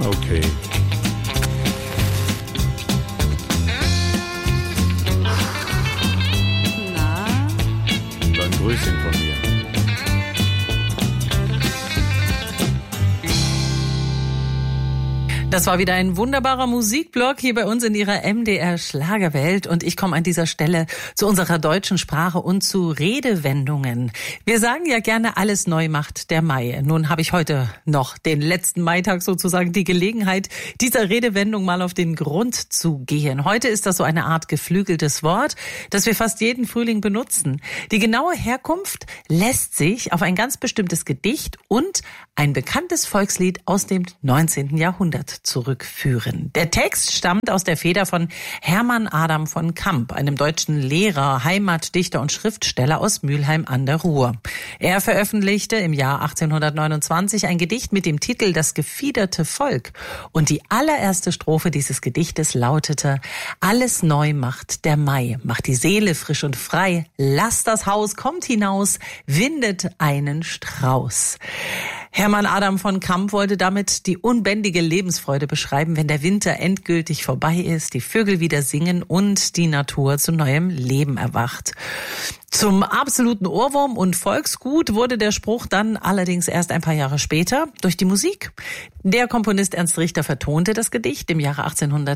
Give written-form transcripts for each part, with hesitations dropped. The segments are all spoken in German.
Okay. Na? Ein Grüßchen von mir. Das war wieder ein wunderbarer Musikblock hier bei uns in Ihrer MDR Schlagerwelt und ich komme an dieser Stelle zu unserer deutschen Sprache und zu Redewendungen. Wir sagen ja gerne, alles neu macht der Mai. Nun habe ich heute noch den letzten Maitag sozusagen die Gelegenheit, dieser Redewendung mal auf den Grund zu gehen. Heute ist das so eine Art geflügeltes Wort, das wir fast jeden Frühling benutzen. Die genaue Herkunft lässt sich auf ein ganz bestimmtes Gedicht und ein bekanntes Volkslied aus dem 19. Jahrhundert zurückführen. Der Text stammt aus der Feder von Hermann Adam von Kamp, einem deutschen Lehrer, Heimatdichter und Schriftsteller aus Mülheim an der Ruhr. Er veröffentlichte im Jahr 1829 ein Gedicht mit dem Titel Das gefiederte Volk. Und die allererste Strophe dieses Gedichtes lautete: Alles neu macht der Mai, macht die Seele frisch und frei, lasst das Haus, kommt hinaus, windet einen Strauß. Hermann Adam von Kamp wollte damit die unbändige Lebensfreude beschreiben, wenn der Winter endgültig vorbei ist, die Vögel wieder singen und die Natur zu neuem Leben erwacht. Zum absoluten Ohrwurm und Volksgut wurde der Spruch dann allerdings erst ein paar Jahre später durch die Musik. Der Komponist Ernst Richter vertonte das Gedicht im Jahre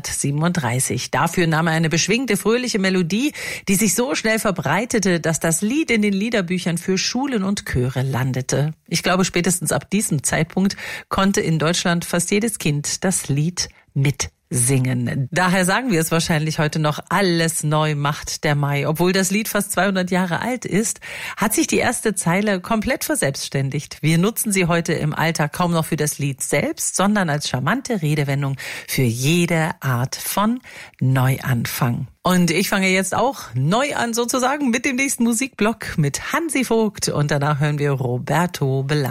1837. Dafür nahm er eine beschwingte, fröhliche Melodie, die sich so schnell verbreitete, dass das Lied in den Liederbüchern für Schulen und Chöre landete. Ich glaube, spätestens ab diesem Zeitpunkt konnte in Deutschland fast jedes Kind das Lied mitsingen. Daher sagen wir es wahrscheinlich heute noch, alles neu macht der Mai. Obwohl das Lied fast 200 Jahre alt ist, hat sich die erste Zeile komplett verselbstständigt. Wir nutzen sie heute im Alltag kaum noch für das Lied selbst, sondern als charmante Redewendung für jede Art von Neuanfang. Und ich fange jetzt auch neu an sozusagen mit dem nächsten Musikblock mit Hansi Vogt und danach hören wir Roberto Belafonte.